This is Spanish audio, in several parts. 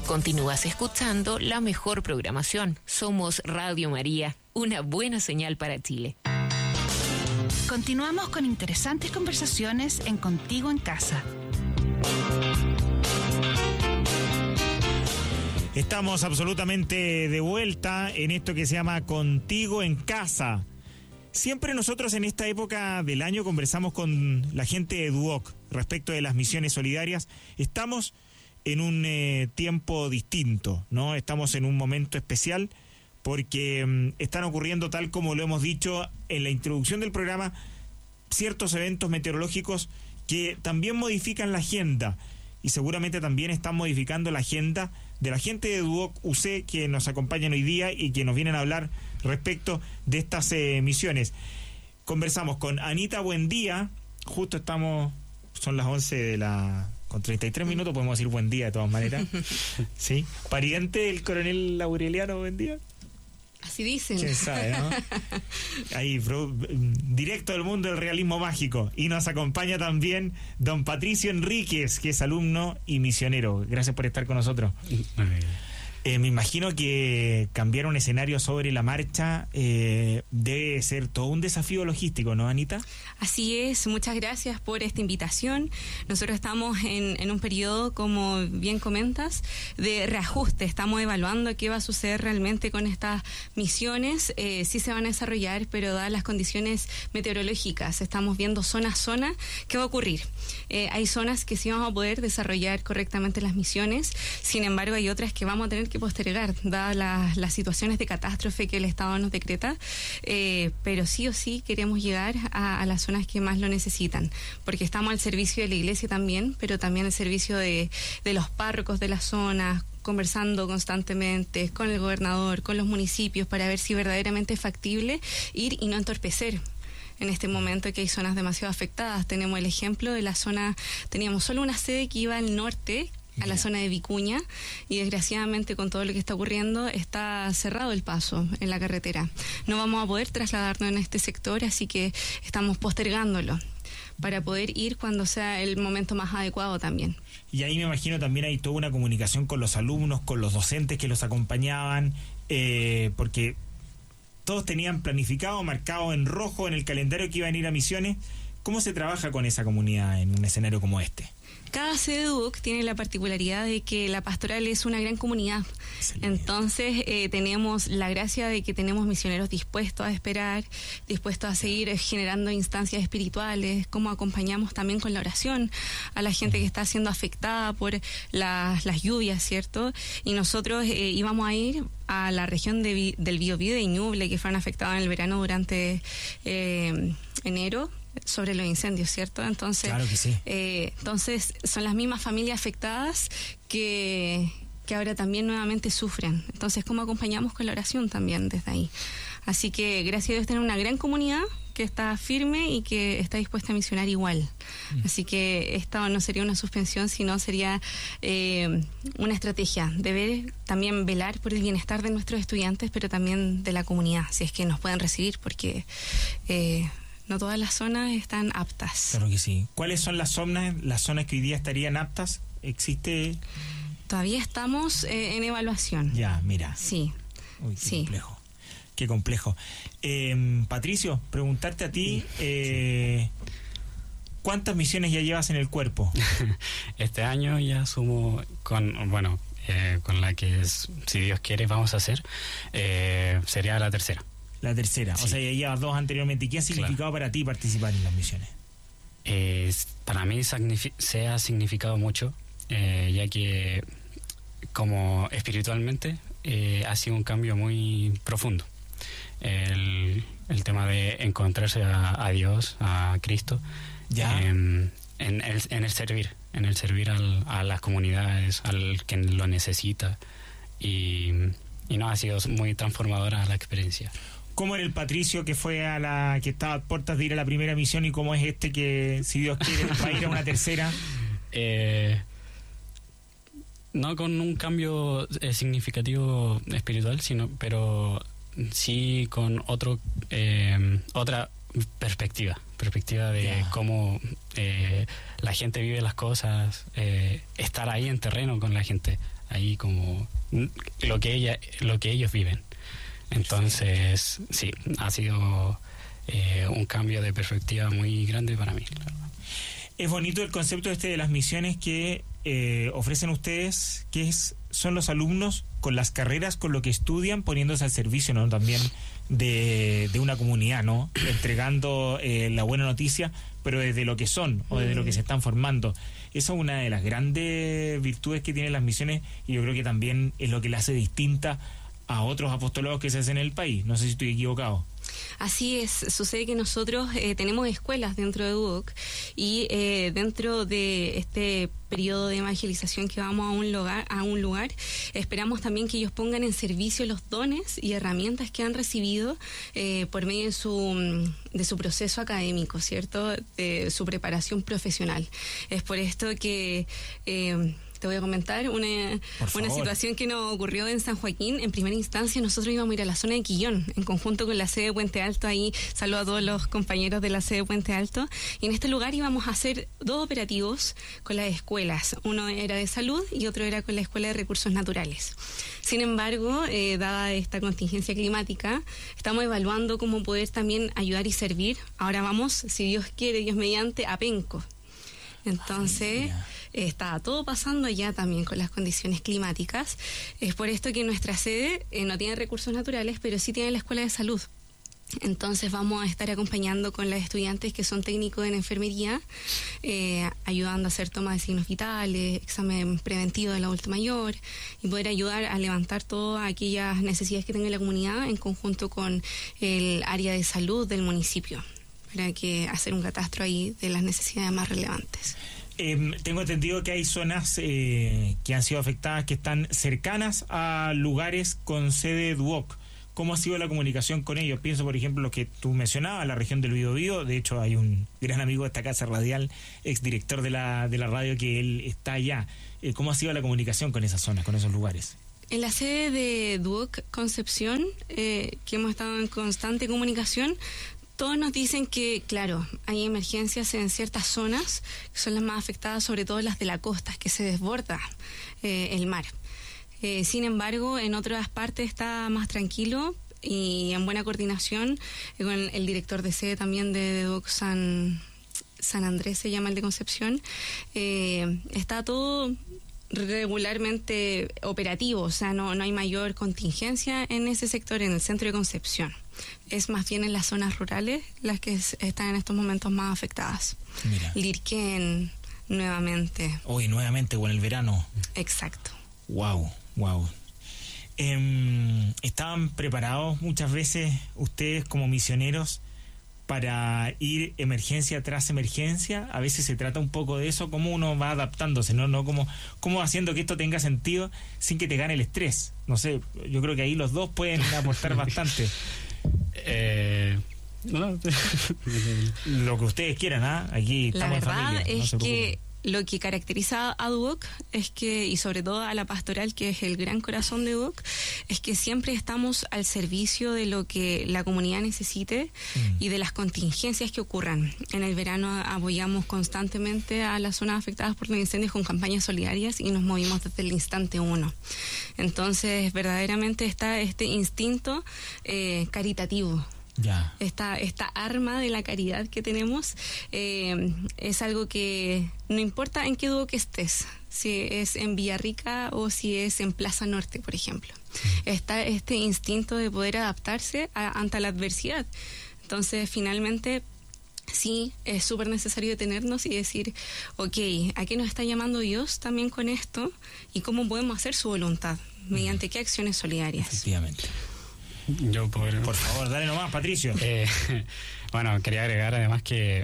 Continúas escuchando la mejor programación. Somos Radio María, una buena señal para Chile. Continuamos con interesantes conversaciones en Contigo en Casa. Estamos absolutamente de vuelta en esto que se llama Contigo en Casa. Siempre nosotros en esta época del año conversamos con la gente de DUOC respecto de las misiones solidarias. Estamos en un tiempo distinto, ¿no? Estamos en un momento especial porque están ocurriendo, tal como lo hemos dicho en la introducción del programa, ciertos eventos meteorológicos que también modifican la agenda y seguramente también están modificando la agenda de la gente de DUOC UC que nos acompañan hoy día y que nos vienen a hablar respecto de estas misiones. Conversamos con Anita Buendía, justo estamos, son las 11 con 33 minutos, podemos decir buen día de todas maneras. ¿Sí? Pariente del coronel Aureliano Buendía. Así dicen. ¿Quién sabe, no? Ahí, directo del mundo del realismo mágico. Y nos acompaña también don Patricio Enríquez, que es alumno y misionero. Gracias por estar con nosotros. Me imagino que cambiar un escenario sobre la marcha debe ser todo un desafío logístico, ¿no, Anita? Así es, muchas gracias por esta invitación. Nosotros estamos en un periodo, como bien comentas, de reajuste. Estamos evaluando qué va a suceder realmente con estas misiones. Sí se van a desarrollar, pero dadas las condiciones meteorológicas, estamos viendo zona a zona qué va a ocurrir. Hay zonas que sí vamos a poder desarrollar correctamente las misiones, sin embargo hay otras que vamos a tener que postergar, dadas las situaciones de catástrofe que el Estado nos decreta, pero sí o sí queremos llegar a las zonas que más lo necesitan, porque estamos al servicio de la iglesia también, pero también al servicio de los párrocos de las zonas, conversando constantemente con el gobernador, con los municipios, para ver si verdaderamente es factible ir y no entorpecer. En este momento que hay zonas demasiado afectadas, tenemos el ejemplo de la zona, teníamos solo una sede que iba al norte, a la zona de Vicuña, y desgraciadamente con todo lo que está ocurriendo está cerrado el paso en la carretera. No vamos a poder trasladarnos en este sector, así que estamos postergándolo para poder ir cuando sea el momento más adecuado también. Y ahí me imagino también hay toda una comunicación con los alumnos, con los docentes que los acompañaban, porque todos tenían planificado, marcado en rojo en el calendario que iban a ir a misiones. ¿Cómo se trabaja con esa comunidad en un escenario como este? Cada sede de DUOC tiene la particularidad de que la pastoral es una gran comunidad. Excelente. Entonces tenemos la gracia de que tenemos misioneros dispuestos a esperar, dispuestos a seguir generando instancias espirituales, como acompañamos también con la oración a la gente que está siendo afectada por las lluvias, ¿cierto? Y nosotros íbamos a ir a la región del Biobío de Ñuble, que fueron afectados en el verano durante enero, sobre los incendios, ¿cierto? Entonces, claro que sí. Entonces son las mismas familias afectadas que ahora también nuevamente sufren. Entonces, ¿cómo acompañamos con la oración también desde ahí? Así que gracias a Dios tener una gran comunidad que está firme y que está dispuesta a misionar igual. Así que esto no sería una suspensión, sino sería una estrategia de ver, también velar por el bienestar de nuestros estudiantes, pero también de la comunidad, si es que nos pueden recibir, porque no todas las zonas están aptas. Claro que sí. ¿Cuáles son las zonas que hoy día estarían aptas? ¿Existe? Todavía estamos en evaluación. Ya, mira. Sí. Uy, qué sí. complejo. Qué complejo. Patricio, preguntarte a ti, ¿cuántas misiones ya llevas en el cuerpo? Este año ya sumo con la que, si Dios quiere, vamos a hacer, sería la tercera. La tercera, sí. O sea, ya llevas 2 anteriormente. ¿Y qué ha significado para ti participar en las misiones? Para mí se ha significado mucho, ya que como espiritualmente ha sido un cambio muy profundo. El tema de encontrarse a Dios, a Cristo, ya. En el servir a las comunidades, al que lo necesita, y no, ha sido muy transformadora la experiencia. ¿Cómo era el Patricio que fue que estaba a puertas de ir a la primera misión, y cómo es este que, si Dios quiere, va a ir a una tercera? No con un cambio significativo espiritual, pero sí con otra perspectiva de cómo la gente vive las cosas, estar ahí en terreno con la gente, ahí como lo que ellos viven. Entonces, sí, ha sido un cambio de perspectiva muy grande para mí, la verdad. Es bonito el concepto de las misiones que ofrecen ustedes, son los alumnos con las carreras, con lo que estudian, poniéndose al servicio, ¿no? También de una comunidad, ¿no? Entregando la buena noticia, pero desde lo que son o desde lo que se están formando. Esa es una de las grandes virtudes que tienen las misiones, y yo creo que también es lo que la hace distinta a otros apostolados que se hacen en el país. No sé si estoy equivocado. Así es, sucede que nosotros tenemos escuelas dentro de Duoc, y dentro de este periodo de evangelización que vamos a un lugar, esperamos también que ellos pongan en servicio los dones y herramientas que han recibido por medio de su proceso académico, ¿cierto? De su preparación profesional. Es por esto que te voy a comentar una situación que nos ocurrió en San Joaquín. En primera instancia, nosotros íbamos a ir a la zona de Quillón, en conjunto con la sede de Puente Alto. Ahí saludo a todos los compañeros de la sede de Puente Alto. Y en este lugar íbamos a hacer 2 operativos con las escuelas. Uno era de salud y otro era con la Escuela de Recursos Naturales. Sin embargo, dada esta contingencia climática, estamos evaluando cómo poder también ayudar y servir. Ahora vamos, si Dios quiere, Dios mediante, a Penco. Entonces, está todo pasando allá también con las condiciones climáticas. Es por esto que nuestra sede no tiene recursos naturales, pero sí tiene la escuela de salud. Entonces vamos a estar acompañando con las estudiantes que son técnicos en enfermería, ayudando a hacer toma de signos vitales, examen preventivo del adulto mayor, y poder ayudar a levantar todas aquellas necesidades que tenga la comunidad en conjunto con el área de salud del municipio, para que hacer un catastro ahí de las necesidades más relevantes. Tengo entendido que hay zonas que han sido afectadas, que están cercanas a lugares con sede Duoc. ¿Cómo ha sido la comunicación con ellos? Pienso, por ejemplo, lo que tú mencionabas, la región del Biobío. De hecho, hay un gran amigo de esta casa radial, exdirector de la radio, que él está allá. ¿Cómo ha sido la comunicación con esas zonas, con esos lugares? En la sede de Duoc Concepción, que hemos estado en constante comunicación, todos nos dicen que, claro, hay emergencias en ciertas zonas, que son las más afectadas, sobre todo las de la costa, que se desborda el mar. Sin embargo, en otras partes está más tranquilo y en buena coordinación con el director de sede también de Duoc San Andrés, se llama el de Concepción. Está todo regularmente operativo, o sea, no hay mayor contingencia en ese sector, en el centro de Concepción. Es más bien en las zonas rurales las que están en estos momentos más afectadas. Mira. Lirquén, nuevamente. Hoy, nuevamente, o en el verano. Exacto. Wow. ¿Estaban preparados muchas veces ustedes como misioneros para ir emergencia tras emergencia? A veces se trata un poco de eso, cómo uno va adaptándose, ¿no? Cómo haciendo que esto tenga sentido sin que te gane el estrés. No sé, yo creo que ahí los dos pueden aportar bastante. Lo que ustedes quieran, ¿ah? Aquí estamos en familia. La verdad es que lo que caracteriza a Duoc es que, y sobre todo a la pastoral, que es el gran corazón de Duoc, es que siempre estamos al servicio de lo que la comunidad necesite y de las contingencias que ocurran. En el verano apoyamos constantemente a las zonas afectadas por los incendios con campañas solidarias y nos movimos desde el instante 1. Entonces, verdaderamente está este instinto caritativo. Ya. Esta arma de la caridad que tenemos es algo que no importa en qué Duoc estés, si es en Villarrica o si es en Plaza Norte, por ejemplo. Está este instinto de poder adaptarse ante la adversidad. Entonces, finalmente, sí, es súper necesario detenernos y decir, ok, ¿a qué nos está llamando Dios también con esto? ¿Y cómo podemos hacer su voluntad? ¿Mediante qué acciones solidarias? Efectivamente. Por favor, dale nomás, Patricio. Bueno, quería agregar además que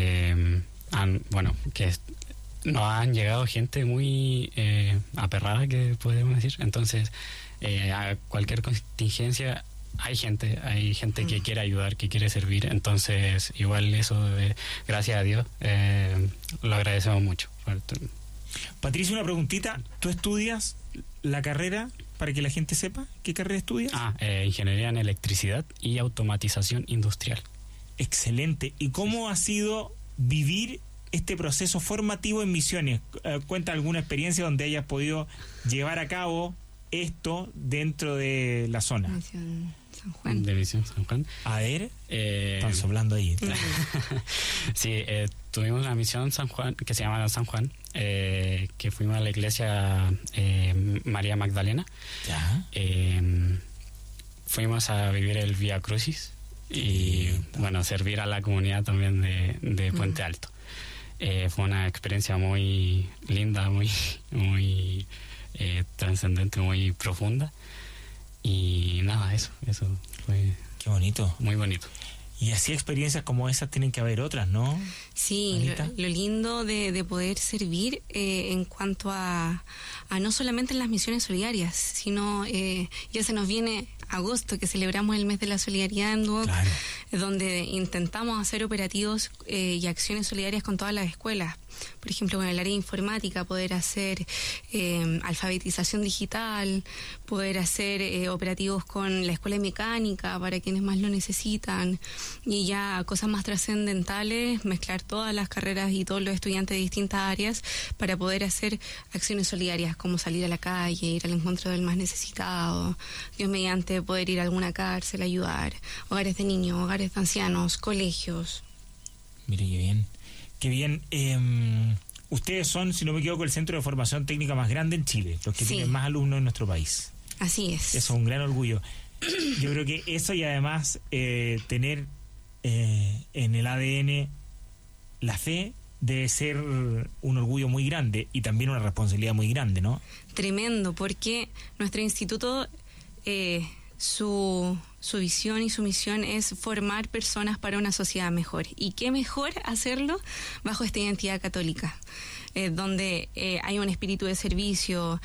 que nos han llegado gente muy aperrada, que podemos decir. Entonces, a cualquier contingencia hay gente que quiere ayudar, que quiere servir. Entonces, igual eso, gracias a Dios, lo agradecemos mucho. Patricio, una preguntita. ¿Tú estudias la carrera, para que la gente sepa qué carrera estudias? Ingeniería en electricidad y automatización industrial. Excelente. ¿Y cómo ha sido vivir este proceso formativo en Misiones. Cuenta alguna experiencia donde hayas podido llevar a cabo esto dentro de la zona. Misión San Juan. De Misión San Juan. A ver, están soplando ahí. Sí, tuvimos una misión San Juan, que se llama San Juan, que fuimos a la iglesia María Magdalena. Ya. Fuimos a vivir el Vía Crucis y, bueno, servir a la comunidad también de Puente Alto. Fue una experiencia muy linda, muy trascendente, muy profunda. Y nada, eso fue... Qué bonito. Muy bonito. Y así experiencias como esas tienen que haber otras, ¿no? Sí, lo lindo de poder servir en cuanto a no solamente en las misiones solidarias, sino ya se nos viene agosto, que celebramos el mes de la solidaridad en Duoc, Claro. donde intentamos hacer operativos y acciones solidarias con todas las escuelas. Por ejemplo, con el área de informática, poder hacer alfabetización digital, poder hacer operativos con la escuela de mecánica para quienes más lo necesitan, y ya cosas más trascendentales, mezclar todas las carreras y todos los estudiantes de distintas áreas para poder hacer acciones solidarias, como salir a la calle, ir al encuentro del más necesitado, Dios mediante poder ir a alguna cárcel, ayudar, hogares de niños, hogares de ancianos, colegios. Mire, qué bien. Qué bien. Ustedes son, si no me equivoco, el centro de formación técnica más grande en Chile, los que Sí. tienen más alumnos en nuestro país. Así es. Eso es un gran orgullo. Yo creo que eso, y además tener en el ADN la fe, debe ser un orgullo muy grande y también una responsabilidad muy grande, ¿no? Tremendo, porque nuestro instituto, su visión y su misión es formar personas para una sociedad mejor. Y qué mejor hacerlo bajo esta identidad católica, donde hay un espíritu de servicio,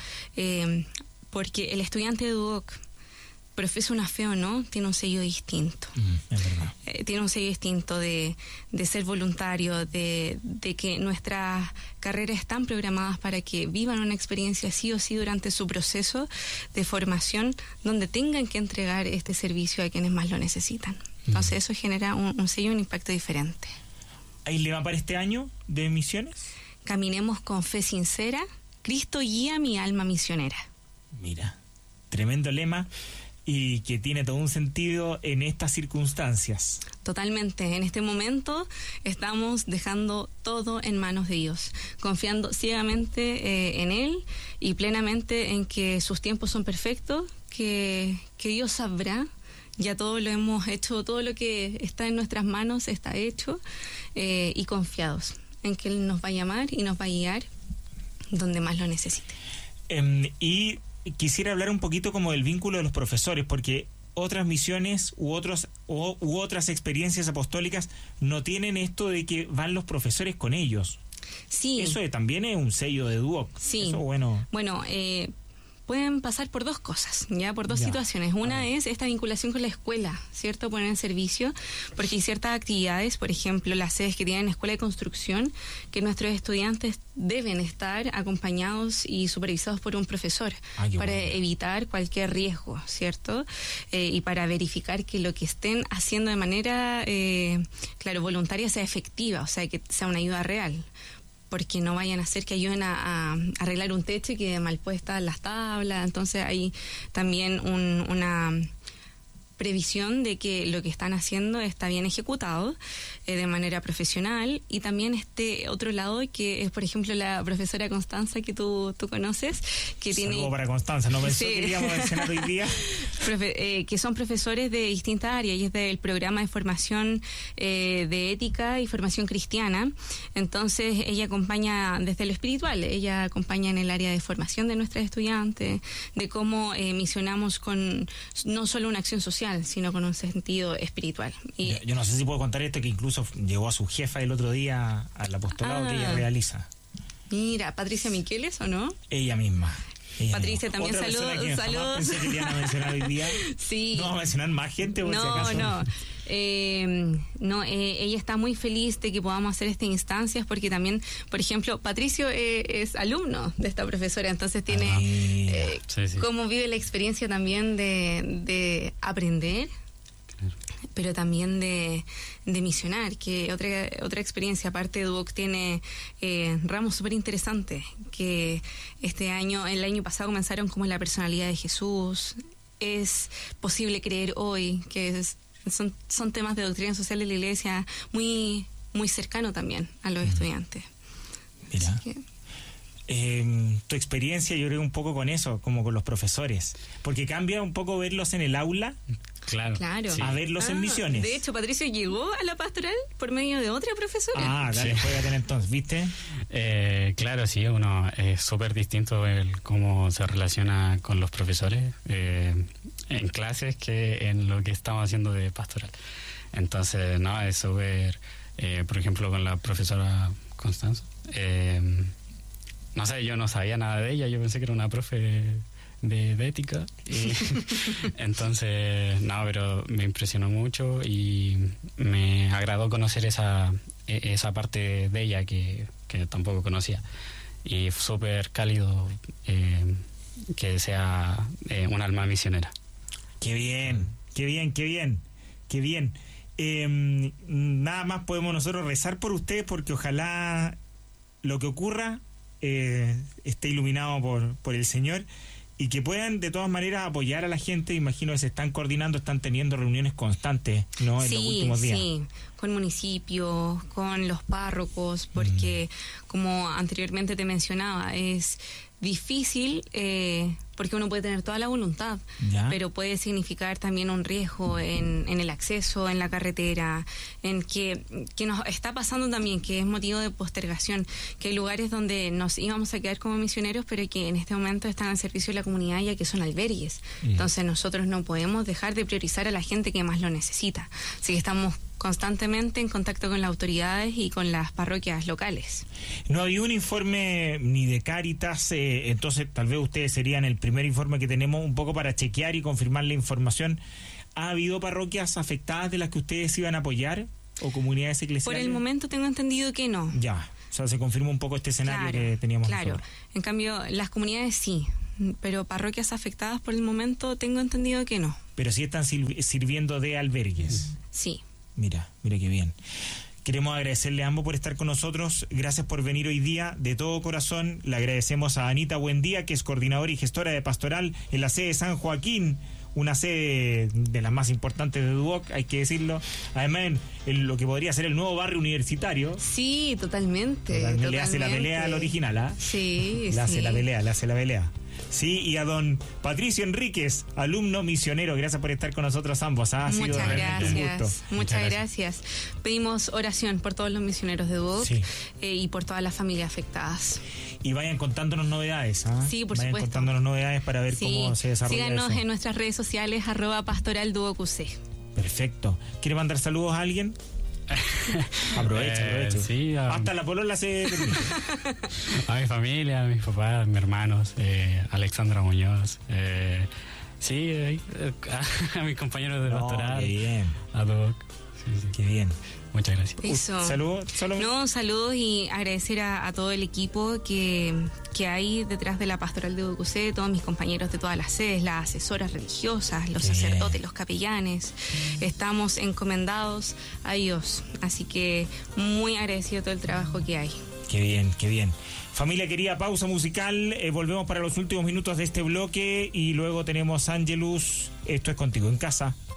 porque el estudiante de Duoc, profesa una fe o no, tiene un sello distinto. Es verdad. Tiene un sello distinto de ser voluntario, de que nuestras carreras están programadas para que vivan una experiencia sí o sí durante su proceso de formación, donde tengan que entregar este servicio a quienes más lo necesitan. Entonces eso genera un sello, un impacto diferente. ¿Hay lema para este año de misiones? Caminemos con fe sincera, Cristo guía mi alma misionera. Mira, tremendo lema, y que tiene todo un sentido en estas circunstancias. Totalmente. En este momento estamos dejando todo en manos de Dios, confiando ciegamente en Él y plenamente en que sus tiempos son perfectos, que Dios sabrá. Ya todo lo hemos hecho, todo lo que está en nuestras manos está hecho, y confiados en que Él nos va a llamar y nos va a guiar donde más lo necesite. Y quisiera hablar un poquito como del vínculo de los profesores, porque otras misiones u otras experiencias apostólicas no tienen esto de que van los profesores con ellos. Sí. Eso también es un sello de Duoc. Sí. Eso, bueno. Bueno, pueden pasar por dos cosas, ya por dos situaciones. Una es esta vinculación con la escuela, ¿cierto? Poner en servicio, porque hay ciertas actividades, por ejemplo, las sedes que tienen escuela de construcción, que nuestros estudiantes deben estar acompañados y supervisados por un profesor para evitar cualquier riesgo, ¿cierto? Y para verificar que lo que estén haciendo de manera, voluntaria sea efectiva, o sea, que sea una ayuda real, porque no vayan a hacer que ayuden a arreglar un techo y que mal puestas las tablas. Entonces hay también una previsión de que lo que están haciendo está bien ejecutado de manera profesional, y también este otro lado que es, por ejemplo, la profesora Constanza, que tú conoces, que tiene... Saludo para Constanza, no pensó Sí. que íbamos a mencionar hoy día. Que son profesores de distintas áreas, y es del programa de formación de ética y formación cristiana. Entonces ella acompaña desde lo espiritual, ella acompaña en el área de formación de nuestras estudiantes, de cómo misionamos con no solo una acción social, sino con un sentido espiritual. Y Yo no sé si puedo contar esto, que incluso llegó a su jefa el otro día al apostolado que ella realiza. mira, Patricia Miqueles, ¿o no? Ella misma. Patricia, también Otra persona que jamás saludos. pensé que le iban a mencionar hoy día. Sí. No vamos a mencionar más gente, por si acaso. Ella está muy feliz de que podamos hacer estas instancias, porque también, por ejemplo, Patricio es alumno de esta profesora, entonces tiene Sí. cómo vive la experiencia también de aprender, pero también de misionar, que otra experiencia. Aparte, Duoc tiene ramos súper interesantes, que el año pasado comenzaron como la personalidad de Jesús, es posible creer hoy, que son temas de doctrina social de la Iglesia muy, muy cercano también a los estudiantes. Mira. Tu experiencia, yo creo un poco con eso, como con los profesores, porque cambia un poco verlos en el aula. Claro. Sí. A verlos en misiones. De hecho, Patricio llegó a la pastoral por medio de otra profesora. Dale, Sí. juégate entonces, ¿viste? Claro, sí, uno es súper distinto el cómo se relaciona con los profesores en clases que en lo que estamos haciendo de pastoral. Entonces, no, es súper, por ejemplo, con la profesora Constanza, no sé, yo no sabía nada de ella, yo pensé que era una profe de ética. Y entonces, no, pero me impresionó mucho y me agradó conocer esa parte de ella que tampoco conocía. Y súper cálido que sea un alma misionera. Qué bien, qué bien, qué bien, qué bien. Nada más podemos nosotros rezar por ustedes, porque ojalá lo que ocurra esté iluminado por el Señor, y que puedan de todas maneras apoyar a la gente. Imagino que se están coordinando, están teniendo reuniones constantes, ¿no? En los últimos días. Sí, con municipios, con los párrocos, porque como anteriormente te mencionaba, es difícil porque uno puede tener toda la voluntad, pero puede significar también un riesgo en el acceso, en la carretera, en que nos está pasando también, que es motivo de postergación, que hay lugares donde nos íbamos a quedar como misioneros, pero que en este momento están al servicio de la comunidad, ya que son albergues. Entonces nosotros no podemos dejar de priorizar a la gente que más lo necesita. Así que estamos constantemente en contacto con las autoridades y con las parroquias locales. No había un informe ni de Cáritas, entonces tal vez ustedes serían el primer informe que tenemos un poco para chequear y confirmar la información. ¿Ha habido parroquias afectadas de las que ustedes iban a apoyar o comunidades eclesiales? Por el momento tengo entendido que no. Ya, o sea, se confirma un poco este escenario que teníamos nosotros. En cambio, las comunidades sí, pero parroquias afectadas por el momento tengo entendido que no. Pero sí están sirviendo de albergues. Sí. Mira qué bien. Queremos agradecerle a ambos por estar con nosotros. Gracias por venir hoy día, de todo corazón. Le agradecemos a Anita Buendía, que es coordinadora y gestora de pastoral en la sede de San Joaquín, una sede de las más importantes de Duoc, hay que decirlo. Además, en lo que podría ser el nuevo barrio universitario. Sí, totalmente. Le hace la pelea al original, ¿ah? Sí, le hace la pelea. Sí, y a don Patricio Enríquez, alumno misionero, gracias por estar con nosotros ambos. Ha sido realmente un gusto. Muchas gracias. Pedimos oración por todos los misioneros de Duoc y por todas las familias afectadas. Y vayan contándonos novedades, ¿ah? Sí, por vayan supuesto. Contándonos novedades para ver cómo se desarrolla. Síganos eso. En nuestras redes sociales, @pastoralduoc. Perfecto. ¿Quiere mandar saludos a alguien? Aprovecha. Sí, hasta la polola se termina. A mi familia, a mis papás, a mis hermanos, Alexandra Muñoz, a mis compañeros de pastoral. Qué bien. A Duoc. Sí. Qué bien. Muchas gracias. Eso. Saludos y agradecer a todo el equipo que hay detrás de la pastoral de Duoc, todos mis compañeros de todas las sedes, las asesoras religiosas, los sacerdotes, los capellanes. Estamos encomendados a Dios, así que muy agradecido todo el trabajo que hay. Qué bien. Familia querida, pausa musical, volvemos para los últimos minutos de este bloque y luego tenemos Ángelus. Esto es Contigo en Casa.